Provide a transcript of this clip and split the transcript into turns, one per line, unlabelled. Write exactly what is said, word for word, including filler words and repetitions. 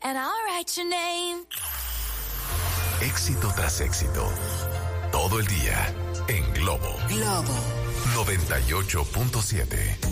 and I'll write your name.
Éxito tras éxito. Todo el día en Globo.
Globo
noventa y ocho punto siete.